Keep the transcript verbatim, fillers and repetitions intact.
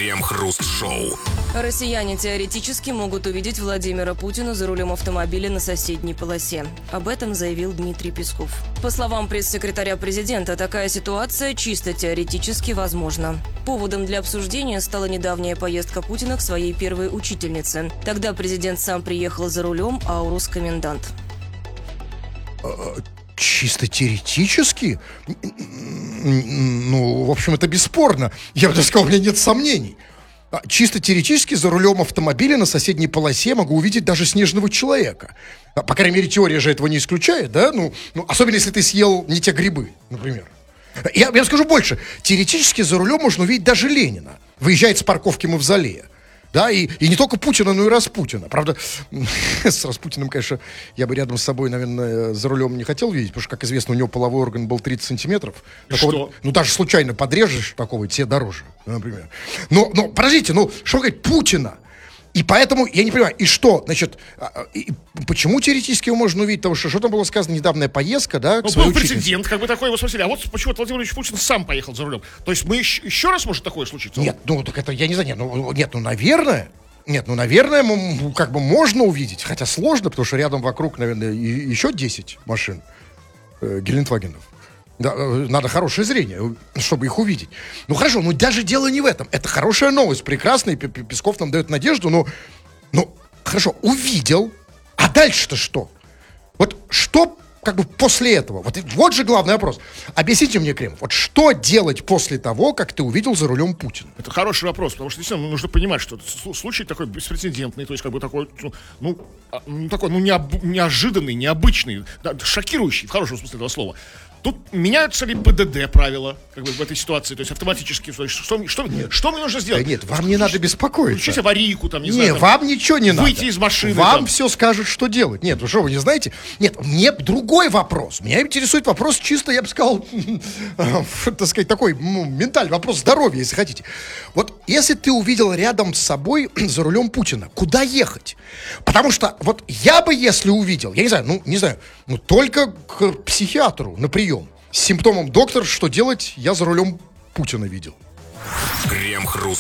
Крем-хруст-шоу. Россияне теоретически могут увидеть Владимира Путина за рулем автомобиля на соседней полосе. Об этом заявил Дмитрий Песков. По словам пресс-секретаря президента, такая ситуация чисто теоретически возможна. Поводом для обсуждения стала недавняя поездка Путина к своей первой учительнице. Тогда президент сам приехал за рулем, а Аурус комендант. Чисто теоретически? Ну, в общем, это бесспорно. Я бы даже сказал, у меня нет сомнений. Чисто теоретически за рулем автомобиля на соседней полосе могу увидеть даже снежного человека. По крайней мере, теория же этого не исключает, да? Ну, ну особенно если ты съел не те грибы, например. Я, я скажу больше. Теоретически за рулем можно увидеть даже Ленина. Выезжает с парковки Мавзолея. Да, и, и не только Путина, но и Распутина. Правда, с Распутиным, конечно, я бы рядом с собой, наверное, за рулем не хотел видеть, потому что, как известно, у него половой орган был тридцать сантиметров. Такого, что? Ну, даже случайно подрежешь такого, тебе дороже, например. Но, но подождите, ну, что говорить, Путина? И поэтому, я не понимаю, и что, значит, и почему теоретически его можно увидеть? Потому что, что там было сказано, недавняя поездка, да, к ну, своей был учительнице. прецедент, как бы такой, его спросили, а вот почему Владимир Владимирович Путин сам поехал за рулем? То есть мы еще, еще раз может такое случиться? Нет, ну, так это, я не знаю, нет, ну, нет, ну, наверное... Нет, ну, наверное, как бы можно увидеть, хотя сложно, потому что рядом вокруг, наверное, и, еще десять машин э, Гелендвагенов. Да, э, надо хорошее зрение, чтобы их увидеть. Ну, хорошо, ну, даже дело не в этом. Это хорошая новость, прекрасная, Песков нам дает надежду, но, ну, хорошо, увидел, а дальше-то что? Вот что, как бы, после этого? Вот, вот же главный вопрос. Объясните мне, Кремов, вот что делать после того, как ты увидел за рулем Путина? Это хороший вопрос, потому что действительно нужно понимать, что случай такой беспрецедентный, то есть как бы такой, ну, ну такой, ну, необ, неожиданный, необычный, да, шокирующий, в хорошем смысле этого слова. Тут меняются ли ПДД правила, как бы в этой ситуации, то есть автоматически, что, что, что, что мне нужно сделать? Да нет, вам не надо беспокоиться. Включить аварийку, там, не не, знаю. Там, вам ничего не надо. Выйти из машины. Вам там. все скажут, что делать. Нет, вы что, вы не знаете? Нет, мне другой вопрос. Меня интересует вопрос чисто, я бы сказал, так сказать, такой ментальный вопрос здоровья, если хотите. Вот если ты увидел рядом с собой за рулем Путина, куда ехать? Потому что вот я бы, если увидел, я не знаю, ну, не знаю, ну, только к психиатру на прием. С симптомом: доктор, что делать? Я за рулем Путина видел. Крем-хруст